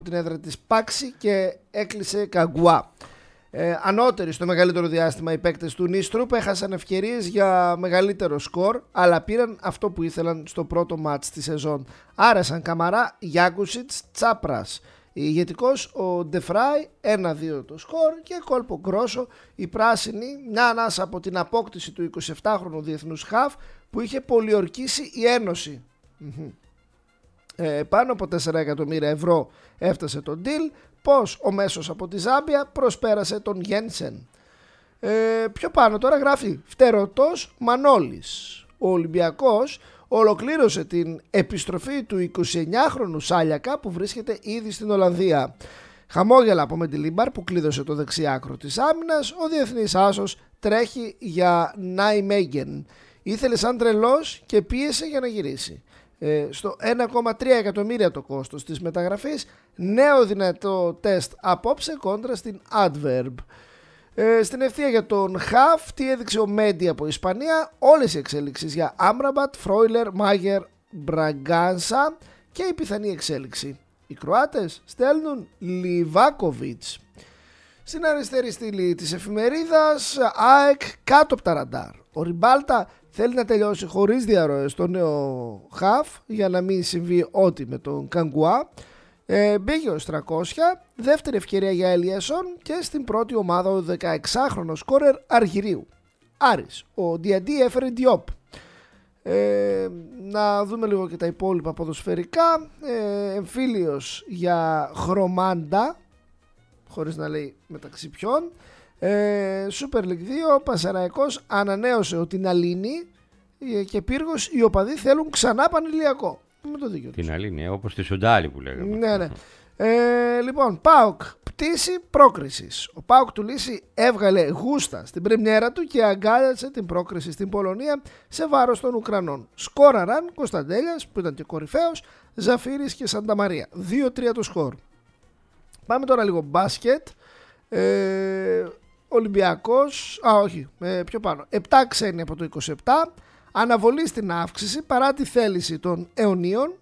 την έδρα της Πάξη και έκλεισε Καγκουά. Ανώτεροι στο μεγαλύτερο διάστημα οι παίκτες του Νίστρουπ έχασαν ευκαιρίες για μεγαλύτερο σκορ, αλλά πήραν αυτό που ήθελαν στο πρώτο μάτς της σεζόν. Άρεσαν Καμαρά, Γιάκουσιτς, Τσάπρας. Ηγετικός ο Ντεφράι, 1-2 το σκορ, και κόλπο γκρόσο οι πράσινοι, μια ανάσα από την απόκτηση του 27χρονου διεθνούς χαφ που είχε πολιορκήσει η Ένωση. Πάνω από 4 εκατομμύρια ευρώ έφτασε το deal. Πως ο μέσος από τη Ζάμπια προσπέρασε τον Γένσεν. Πιο πάνω τώρα γράφει φτερωτός Μανώλης. Ο Ολυμπιακός ολοκλήρωσε την επιστροφή του 29χρονου Σάλιακα που βρίσκεται ήδη στην Ολλανδία. Χαμόγελα από Μεντιλίμπαρ που κλείδωσε το δεξιάκρο της άμυνας. Ο διεθνής άσος τρέχει για Νάιμέγγεν. Ήθελε σαν τρελός και πίεσε για να γυρίσει. Στο 1,3 εκατομμύρια το κόστος της μεταγραφής. Νέο δυνατό τεστ απόψε κόντρα στην Adverb. Στην ευθεία για τον Χαφ, τι έδειξε ο Μέντι από Ισπανία? Όλες οι εξέλιξεις για Άμραμπατ, Φρόιλερ, Μάγερ, Μπραγκάνσα και η πιθανή εξέλιξη. Οι Κροάτες στέλνουν Λιβάκοβιτς. Στην αριστερή στήλη της εφημερίδας, ΑΕΚ κάτω από τα ραντάρ. Ο Ριμπάλτα θέλει να τελειώσει χωρίς διαρροές το νέο Χαφ για να μην συμβεί ό,τι με τον Καγκουά. Μπήκε ως 300, δεύτερη ευκαιρία για Ελιέσον και στην πρώτη ομάδα ο 16χρονος σκόρερ Αργυρίου. Άρης, ο Διαντή έφερε Διόπ. Να δούμε λίγο και τα υπόλοιπα ποδοσφαιρικά. Εμφύλιος για Χρωμάντα, χωρίς να λέει μεταξύ ποιον. Super League 2, Πασαραϊκός ανανέωσε ο Τιναλίνη και Πύργος, οι οπαδοί θέλουν ξανά Πανηλιακό. Με το δίκιο την Αλήνη, όπως τη Σοντάλη που λέγαμε. Ναι. Λοιπόν, ΠΑΟΚ πτήση πρόκρισης. Ο ΠΑΟΚ του Λύση έβγαλε γούστα στην πρεμιέρα του και αγκάλιασε την πρόκριση στην Πολωνία σε βάρος των Ουκρανών. Σκόραραν Κωνσταντέλιας που ήταν και κορυφαίος, Ζαφύρης και Σανταμαρία. 2-3 το σκορ. Πάμε τώρα λίγο μπάσκετ. Ολυμπιακός, πιο πάνω. 7 ξένοι από το 27. Αναβολή στην αύξηση παρά τη θέληση των αιωνίων.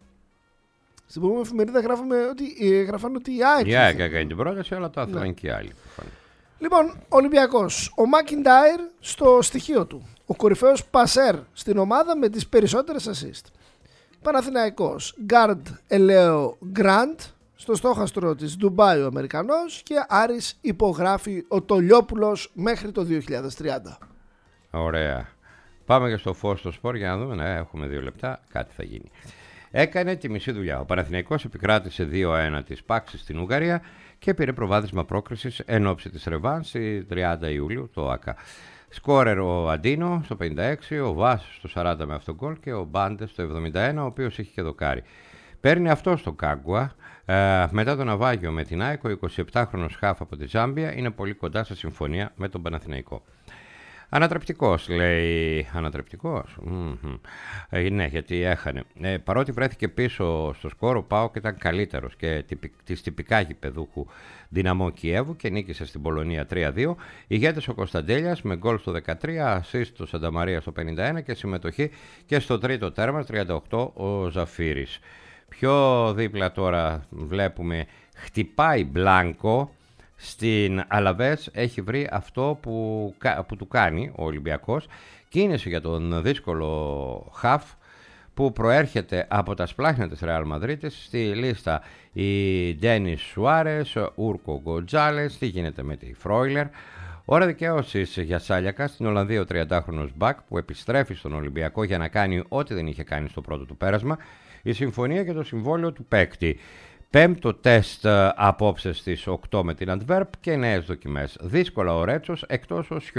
Στην προηγούμενη εφημερίδα γράφανε ότι η ΑΕΚ έκανε την πρόταση, αλλά το ήθελαν και οι άλλοι. Λοιπόν, Ολυμπιακός. Ο Μακιντάιρ στο στοιχείο του. Ο κορυφαίος πασέρ στην ομάδα με τις περισσότερες assist. Παναθηναϊκός. Γκάρντ Ελέο Γκραντ. Στο στόχαστρο της Ντουμπάι ο Αμερικανός. Και Άρης υπογράφει ο Τολιόπουλος μέχρι το 2030. Ωραία. Πάμε και στο φως στο σπορ για να δούμε. Ναι, έχουμε 2 λεπτά. Κάτι θα γίνει. Έκανε τη μισή δουλειά. Ο Παναθηναϊκός επικράτησε 2-1 της Πάξης στην Ουγγαρία και πήρε προβάδισμα πρόκρισης εν ώψη της ρεβάνς στη 30 Ιουλίου το ΆΚΑ. Σκόρερ ο Αντίνο στο 56, ο Βάς στο 40 με αυτόν γκολ και ο Μπάντε στο 71, ο οποίος είχε και δοκάρι. Παίρνει αυτό στο Κάγκουα. Μετά το ναυάγιο με την ΑΕΚ, ο 27χρονος χαφ από τη Ζάμπια είναι πολύ κοντά σε συμφωνία με τον Παναθηναϊκό. Ανατρεπτικός, λέει. Ανατρεπτικός. Ναι, γιατί έχανε. Παρότι βρέθηκε πίσω στο σκορ, ο ΠΑΟΚ ήταν καλύτερος και της τυπικά γηπεδούχου Δυναμό Κιέβου και νίκησε στην Πολωνία 3-2. Ηγέτης ο Κωνσταντέλιας με γκολ στο 13, assist στο Σανταμαρία στο 51 και συμμετοχή και στο τρίτο τέρμα 38 ο Ζαφύρης. Πιο δίπλα τώρα βλέπουμε χτυπάει Μπλάνκο. Στην Αλαβές έχει βρει αυτό που του κάνει ο Ολυμπιακός. Κίνηση για τον δύσκολο χαφ που προέρχεται από τα σπλάχνα της Ρεάλ Μαδρίτης. Στη λίστα η Ντένις Σουάρες, Ούρκο Γκοτζάλες, τι γίνεται με τη Φρόιλερ. Ώρα δικαίωσης για Σάλιακα στην Ολλανδία ο 30χρονος Μπακ που επιστρέφει στον Ολυμπιακό για να κάνει ό,τι δεν είχε κάνει στο πρώτο του πέρασμα. Η συμφωνία και το συμβόλαιο του παίκτη. Πέμπτο τεστ απόψε στις 8 με την Αντβέρπ και νέες δοκιμές. Δύσκολα ο Ρέτσος εκτός ο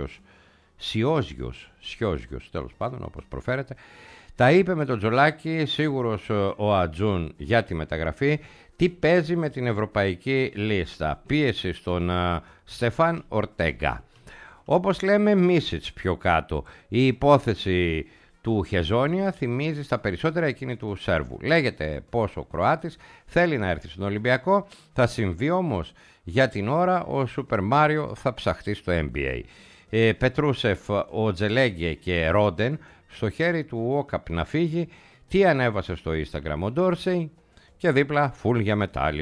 Σιόζιος, τέλος πάντων όπως προφέρεται. Τα είπε με τον Τζολάκη, σίγουρος ο Ατζούν για τη μεταγραφή. Τι παίζει με την ευρωπαϊκή λίστα. Πίεση στον Στεφάν Ορτέγκα. Όπως λέμε Μίσιτς πιο κάτω. Η υπόθεση του Χεζόνια θυμίζει στα περισσότερα εκείνη του Σέρβου. Λέγεται πως ο Κροάτης θέλει να έρθει στον Ολυμπιακό, θα συμβεί όμως. Για την ώρα ο Σούπερ Μάριο θα ψαχτεί στο NBA. Πετρούσεφ, ο Τζελέγγε και Ρόντεν στο χέρι του Όκαπ να φύγει. Τι ανέβασε στο Instagram ο Ντόρσεϊ και δίπλα φουλ για μετάλλιο.